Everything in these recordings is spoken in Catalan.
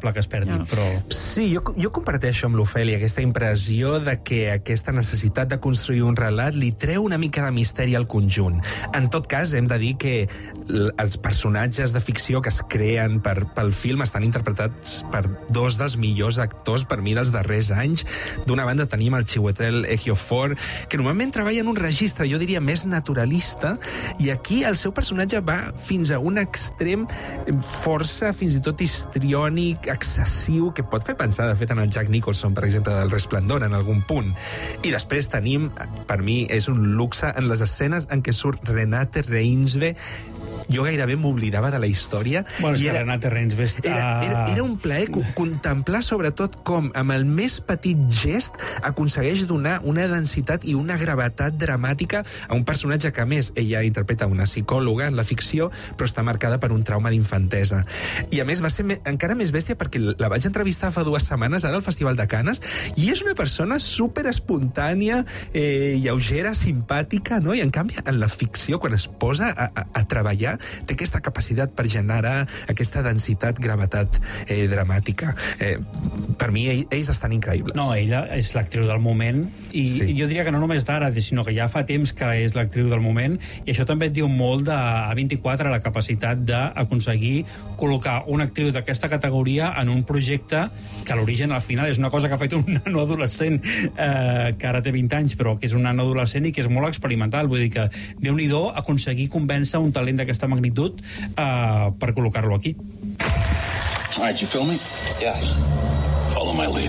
lamentable que es perdi, però... Sí, jo comparteixo amb l'Ofèlia aquesta impressió de que aquesta necessitat de construir un relat li treu una mica de misteri al conjunt. En tot cas, hem de dir que els personatges de ficció que es creen pel film estan interpretats per dos dels millors actors, per mi, dels darrers anys. D'una banda tenim el Chiwetel Ejiofor, que normalment treballa en un registre, jo diria, més naturalista, i aquí el seu personatge va fins a un extrem força, fins i tot histriònic, excessiu, que pot fer pensar, de fet, en el Jack Nicholson, per exemple, del Resplendor, en algun punt. I després tenim, per mi, és un luxe en les escenes en què surt Renate Reinsve. Jo gairebé m'oblidava de la història. Bueno, Renate Reinsve era un plaer contemplar sobretot com, amb el més petit gest, aconsegueix donar una densitat i una gravetat dramàtica a un personatge que, a més, ella interpreta una psicòloga en la ficció, però està marcada per un trauma d'infantesa. I, a més, va ser encara més bèstia perquè la vaig entrevistar fa 2 setmanes, ara al Festival de Canes, i és una persona super espontània, lleugera, simpàtica, no? I, en canvi, en la ficció, quan es posa a treballar, té aquesta capacitat per generar aquesta densitat, gravetat dramàtica. Per mi, ells estan increïbles. No, ella és l'actriu del moment, i jo diria que no només d'ara, sinó que ja fa temps que és l'actriu del moment, i això també et diu molt de A24, la capacitat d'aconseguir col·locar una actriu d'aquesta categoria en un projecte que a l'origen, al final, és una cosa que ha fet un nano adolescent que ara té 20 anys, però que és un nano adolescent i que és molt experimental. Vull dir que, Déu-n'hi-do, aconseguir convèncer un talent d'aquesta magnitud per col·locar-lo aquí. All right, you feel me? Yes. Follow my lead.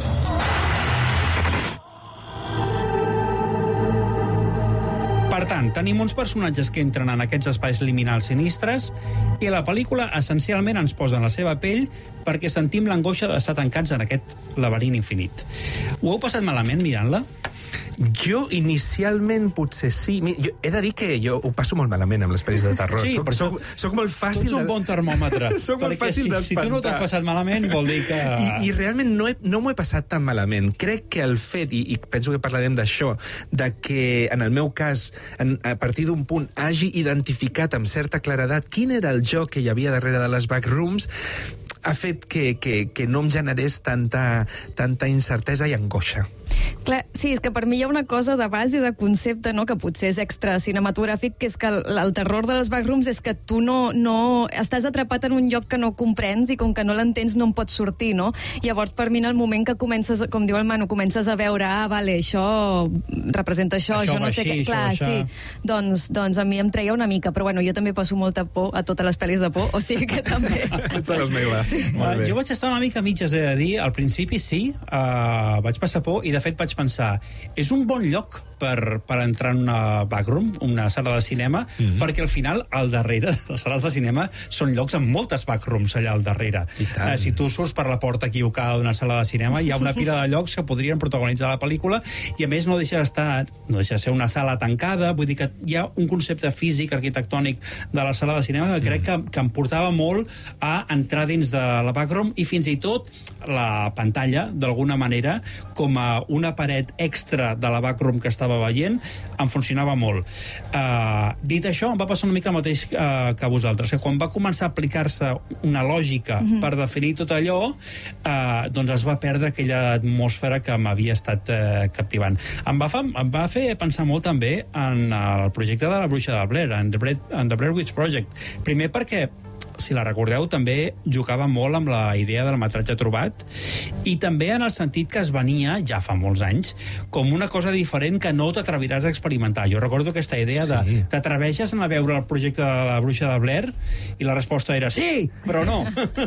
Per tant, tenim uns personatges que entren en aquests espais liminals sinistres i la pel·lícula essencialment ens posa en la seva pell perquè sentim l'angoixa d'estar tancats en aquest laberint infinit. Ho heu passat malament mirant-la? Jo, inicialment, potser sí. Jo he de dir que jo ho passo molt malament amb les pel·lis de terror. Sí, soc molt fàcil... Tu ets un bon termòmetre. Soc molt fàcil d'espantar. Si tu no t'has passat malament, vol dir que... I realment no m'ho he passat tan malament. Crec que el fet, i penso que parlarem d'això, de que, en el meu cas, a partir d'un punt, hagi identificat amb certa claredat quin era el joc que hi havia darrere de les backrooms, ha fet que no em generés tanta incertesa i angoixa. Clar, sí, és que per mi hi ha una cosa de base, de concepte, no?, que potser és extra cinematogràfic, que és que el terror de les backrooms és que tu no estàs atrapat en un lloc que no comprens i com que no l'entens no en pots sortir, no? Llavors, per mi, en el moment que comences, com diu el Manu, comences a veure, vale, això representa això no sé què... Clar, sí, doncs a mi em treia una mica, però bueno, jo també passo molta por a totes les pel·lis de por, o sigui que també... Ets de les meves. Sí. Jo vaig estar una mica mitges, he de dir. Al principi sí, vaig passar por, i de fet vaig pensar, és un bon lloc per entrar en una backroom, una sala de cinema, perquè al final, al darrere de les sales de cinema, són llocs amb moltes backrooms allà al darrere. Si tu surts per la porta equivocada d'una sala de cinema, hi ha una pila de llocs que podrien protagonitzar la pel·lícula, i a més no deixa de ser una sala tancada, vull dir que hi ha un concepte físic, arquitectònic de la sala de cinema que crec que em portava molt a entrar dins de la backroom, i fins i tot la pantalla, d'alguna manera, com a una paret extra de la backroom que estava veient, em funcionava molt. Dit això, em va passar una mica el mateix que a vosaltres, que quan va començar a aplicar-se una lògica per definir tot allò, doncs es va perdre aquella atmosfera que m'havia estat captivant. Em va fer pensar molt també en el projecte de la Bruixa de Blair, en The Blair Witch Project. Primer perquè, si la recordeu, també jugava molt amb la idea del metratge trobat, i també en el sentit que es venia, ja fa molts anys, com una cosa diferent que no t'atreviràs a experimentar. Jo recordo aquesta idea de t'atreveixes a veure el projecte de la Bruixa de Blair? I la resposta era sí, però no.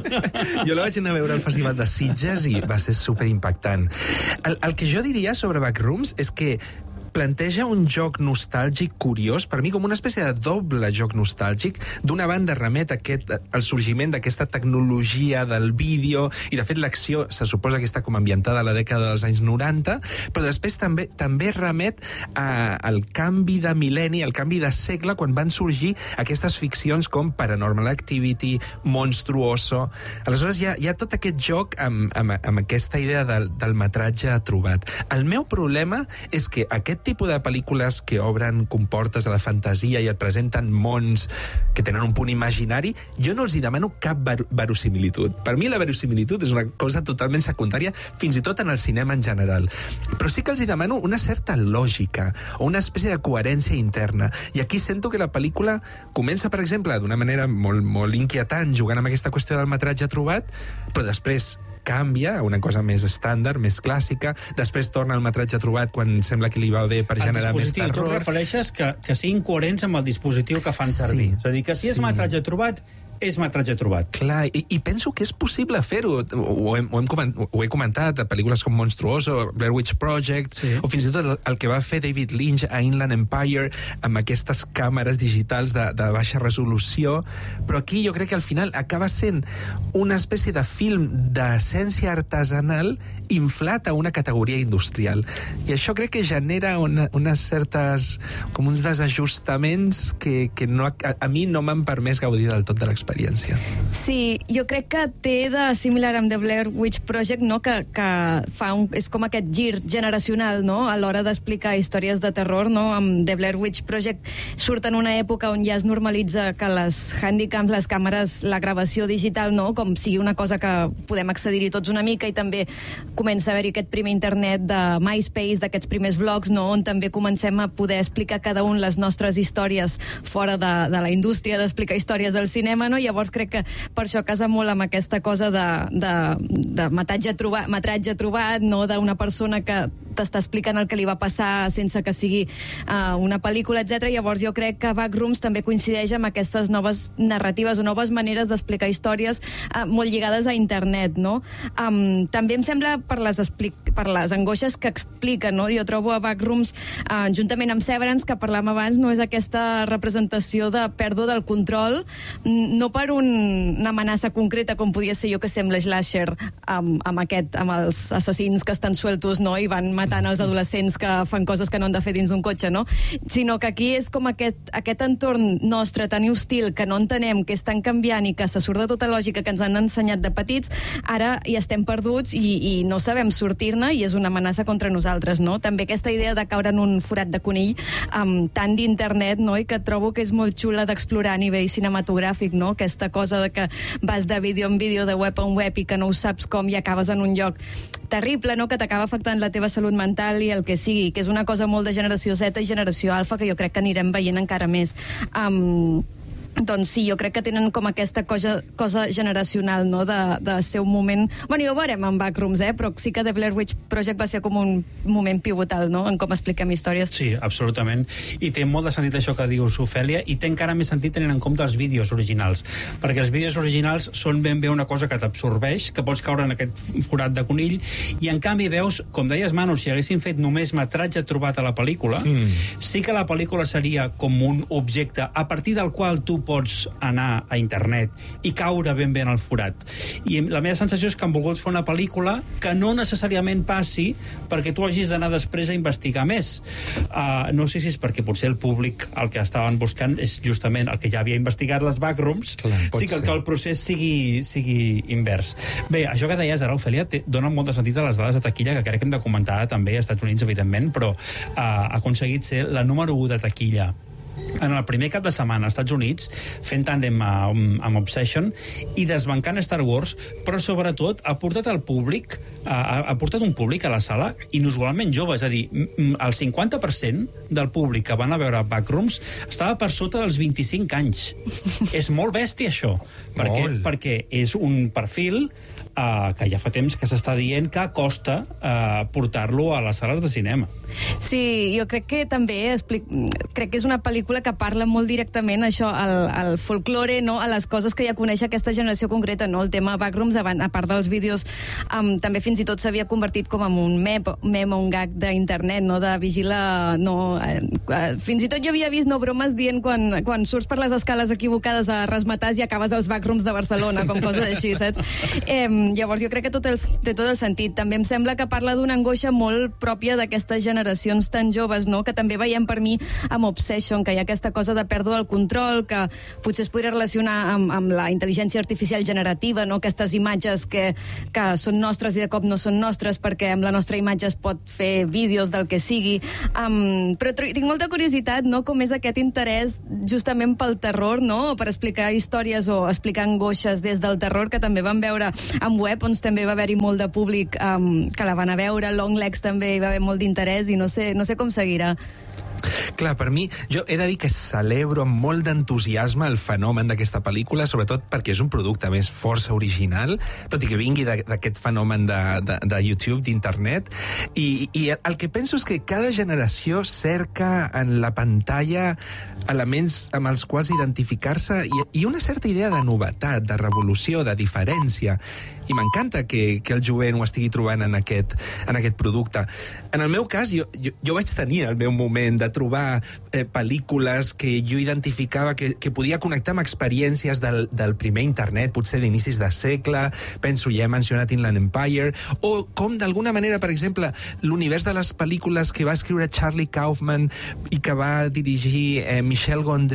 Jo la vaig anar a veure al Festival de Sitges i va ser superimpactant. El que jo diria sobre Backrooms és que planteja un joc nostàlgic curiós, per mi com una espècie de doble joc nostàlgic. D'una banda remet al sorgiment d'aquesta tecnologia del vídeo, i de fet l'acció se suposa que està com ambientada a la dècada dels anys 90, però després també remet al canvi de mil·lenni, al canvi de segle, quan van sorgir aquestes ficcions com Paranormal Activity, Monstruoso. Aleshores hi ha tot aquest joc amb aquesta idea del metratge trobat. El meu problema és que aquest aquest tipus de pel·lícules que obren comportes a la fantasia i et presenten mons que tenen un punt imaginari, jo no els hi demano cap verosimilitud. Per mi la verosimilitud és una cosa totalment secundària, fins i tot en el cinema en general. Però sí que els hi demano una certa lògica o una espècie de coherència interna. I aquí sento que la pel·lícula comença, per exemple, d'una manera molt, molt inquietant, jugant amb aquesta qüestió del metratge trobat, però després canvia a una cosa més estàndard, més clàssica, després torna al metratge trobat quan sembla que li va bé per generar més terror. Tu refereixes que siguin coherents amb el dispositiu que fan servir. És a dir, que si és metratge trobat, és metratge trobat. Clar, i penso que és possible fer-ho. Ho he comentat a pel·lícules com Monstruoso, Blair Witch Project, o fins i tot el que va fer David Lynch a Inland Empire amb aquestes càmeres digitals de baixa resolució, però aquí jo crec que al final acaba sent una espècie de film d'essència artesanal inflat a una categoria industrial. I això crec que genera unes certes, com uns desajustaments que no, a mi no m'han permès gaudir del tot de l'experiència. Sí, jo crec que té de similar amb The Blair Witch Project, no? que fa és com aquest gir generacional, no? A l'hora d'explicar històries de terror, no? Amb The Blair Witch Project surt en una època on ja es normalitza que les handicams, les càmeres, la gravació digital, no? Com sigui una cosa que podem accedir-hi tots una mica, i també comença a haver-hi aquest primer internet de MySpace, d'aquests primers blogs, no? On també comencem a poder explicar cada un les nostres històries fora de la indústria d'explicar històries del cinema, no? Llavors crec que per això casa molt amb aquesta cosa de metratge trobat, no? D'una persona que t'està explicant el que li va passar sense que sigui una pel·lícula, etc. Llavors jo crec que Backrooms també coincideix amb aquestes noves narratives o noves maneres d'explicar històries molt lligades a internet, no? També em sembla per les angoixes que explica, no? Jo trobo a Backrooms, juntament amb Severance, que parlàvem abans, no? És aquesta representació de pèrdua del control, no per una amenaça concreta, com podia ser, jo que sé, amb l'Slasher, amb els assassins que estan sueltos, no? I van matant els adolescents que fan coses que no han de fer dins d'un cotxe, no? Sinó que aquí és com aquest entorn nostre tan hostil, que no entenem, que és tan canviant i que se surt de tota lògica que ens han ensenyat de petits, ara hi estem perduts i no sabem sortir-ne, i és una amenaça contra nosaltres, no? També aquesta idea de caure en un forat de conill tant d'internet, no? I que trobo que és molt xula d'explorar a nivell cinematogràfic, no? Aquesta cosa de que vas de vídeo en vídeo, de web en web, i que no ho saps com, i acabes en un lloc terrible, no? Que t'acaba afectant la teva salut mental i el que sigui, que és una cosa molt de generació Z i generació alfa, que jo crec que anirem veient encara més. Doncs sí, jo crec que tenen com aquesta cosa generacional, no?, de ser un moment... Bueno, ja ho veurem amb Backrooms, però sí que The Blair Witch Project va ser com un moment pivotal, no?, en com expliquem històries. Sí, absolutament. I té molt de sentit això que dius, Ofèlia, i té encara més sentit tenint en compte els vídeos originals, perquè els vídeos originals són ben bé una cosa que t'absorbeix, que pots caure en aquest forat de conill, i en canvi veus, com deies, Manu, si haguessin fet només metratge trobat a la pel·lícula, sí que la pel·lícula seria com un objecte a partir del qual tu pots anar a internet i caure ben bé en el forat. I la meva sensació és que han volgut fer una pel·lícula que no necessàriament passi perquè tu hagis d'anar després a investigar més. No sé si és perquè potser el públic el que estaven buscant és justament el que ja havia investigat les Backrooms, sí que el procés sigui invers. Bé, això que deies ara, Ofèlia, dona molt de sentit a les dades de taquilla, que crec que hem de comentar també als Estats Units, evidentment, però ha aconseguit ser la número 1 de taquilla en el primer cap de setmana als Estats Units, fent tàndem amb Obsession i desbancant Star Wars, però sobretot ha portat un públic a la sala inusualment jove, és a dir, el 50% del públic que van a veure Backrooms estava per sota dels 25 anys. És molt bèstia, això, perquè és un perfil que ja fa temps que s'està dient que costa portar-lo a les sales de cinema. Sí, jo crec que també crec que és una pel·lícula que parla molt directament això, al folklore, no? A les coses que ja coneix aquesta generació concreta, no? El tema Backrooms, a part dels vídeos, també fins i tot s'havia convertit com en un meme o un gag d'internet, no? De vigilar, no? Fins i tot jo havia vist bromes dient quan surts per les escales equivocades a Rasmatàs i acabes als Backrooms de Barcelona, com coses així, saps? Llavors, jo crec que té tot el sentit. També em sembla que parla d'una angoixa molt pròpia d'aquestes generacions tan joves, no? Que també veiem per mi amb Obsession, que hi ha aquesta cosa de pèrdua del control, que potser es podria relacionar amb la intel·ligència artificial generativa, no? Aquestes imatges que són nostres i de cop no són nostres, perquè amb la nostra imatge es pot fer vídeos del que sigui. Però tinc molta curiositat, no? Com és aquest interès justament pel terror, no? Per explicar històries o explicar angoixes des del terror, que també vam veure amb Weapons, també va haver-hi molt de públic que la van a veure, Longlegs també hi va haver molt d'interès i no sé com seguirà. Clar, per mi, jo he de dir que celebro amb molt d'entusiasme el fenomen d'aquesta pel·lícula, sobretot perquè és un producte més força original, tot i que vingui d'aquest fenomen de YouTube, d'internet, i el que penso és que cada generació cerca en la pantalla elements amb els quals identificar-se i una certa idea de novetat, de revolució, de diferència, i m'encanta que el jovent ho estigui trobant en aquest producte. En el meu cas, jo vaig tenir el meu moment de trobar pel·lícules que jo identificava que podia connectar amb experiències del primer internet, potser d'inicis de segle, penso, ja he mencionat Inland Empire, o com d'alguna manera, per exemple, l'univers de les pel·lícules que va escriure Charlie Kaufman i que va dirigir Michel Gondry,